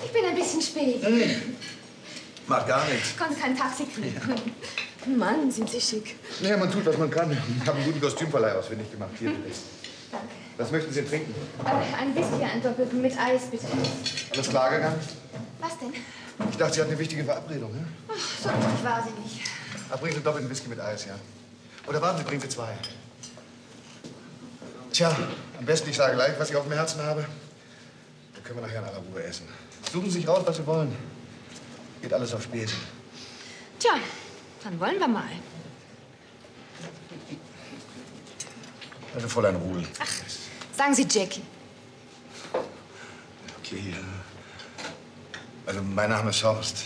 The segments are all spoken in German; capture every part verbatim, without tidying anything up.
Ich bin ein bisschen spät. Hm. Macht gar nichts. Ich konnte kein Taxi kriegen. Ja. Mann, sind Sie schick. Naja, man tut, was man kann. Ich habe einen guten Kostümverleih ausfindig gemacht. Hier, bitte. Danke. Was möchten Sie denn trinken? Äh, ein Whisky, ein Doppelten mit Eis, bitte. Alles klar gegangen? Was denn? Ich dachte, Sie hatten eine wichtige Verabredung, ne? Ach, so wichtig war sie nicht. Ah, bringen Sie einen doppelten Whisky mit Eis, ja. Oder warten Sie, bringen Sie zwei. Tja, am besten ich sage gleich, was ich auf dem Herzen habe. Dann können wir nachher in aller Ruhe essen. Suchen Sie sich raus, was Sie wollen. Geht alles auf Spesen. Tja, dann wollen wir mal. Also Fräulein Ruhl. Ach, sagen Sie Jackie. Okay, ja. Also mein Name ist Horst.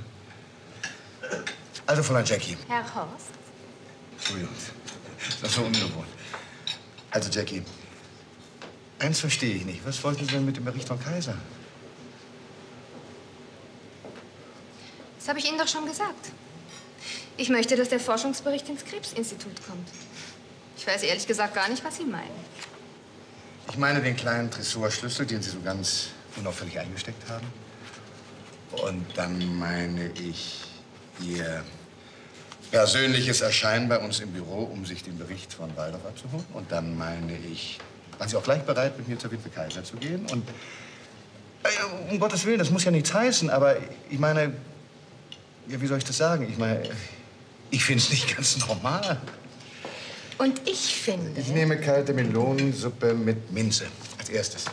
Also Fräulein Jackie. Herr Horst? Entschuldigung, das ist so ungewohnt. Also Jackie, eins verstehe ich nicht. Was wollten Sie denn mit dem Bericht von Kaiser? Das habe ich Ihnen doch schon gesagt. Ich möchte, dass der Forschungsbericht ins Krebsinstitut kommt. Ich weiß ehrlich gesagt gar nicht, was Sie meinen. Ich meine den kleinen Tresorschlüssel, den Sie so ganz unauffällig eingesteckt haben. Und dann meine ich Ihr persönliches Erscheinen bei uns im Büro, um sich den Bericht von Waldorf abzuholen. Und dann meine ich, waren Sie auch gleich bereit, mit mir zur Witwe Kaiser zu gehen? Und äh, um Gottes Willen, das muss ja nichts heißen, aber ich meine, ja, wie soll ich das sagen? Ich meine, ich finde es nicht ganz normal. Und ich finde... Ich nehme kalte Melonensuppe mit Minze als erstes.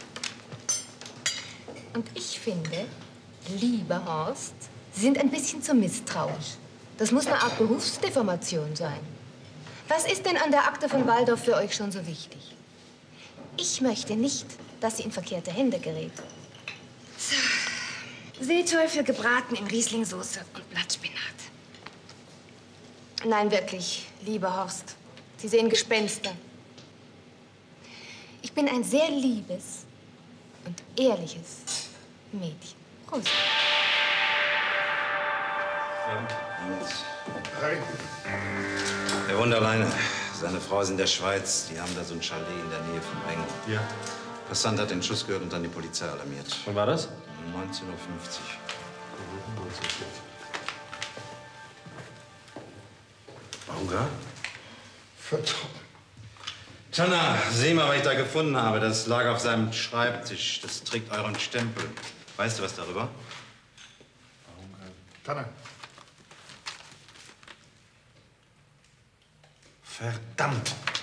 Und ich finde, lieber Horst, Sie sind ein bisschen zu misstrauisch. Das muss eine Art Berufsdeformation sein. Was ist denn an der Akte von Waldorf für euch schon so wichtig? Ich möchte nicht, dass sie in verkehrte Hände gerät. So. Seeteufel gebraten in Rieslingsoße und Blattspinat. Nein, wirklich, lieber Horst. Sie sehen Gespenster. Ich bin ein sehr liebes und ehrliches Mädchen. Prost. Harry. Er wohnt alleine. Seine Frau ist in der Schweiz. Die haben da so ein Chalet in der Nähe von Wengen. Ja. Passant hat den Schuss gehört und dann die Polizei alarmiert. Wann war das? Um neunzehn Uhr fünfzig. Bauger? Verdammt. Tanner, sieh mal, was ich da gefunden habe. Das lag auf seinem Schreibtisch. Das trägt euren Stempel. Weißt du was darüber? Tanner. Verdammt.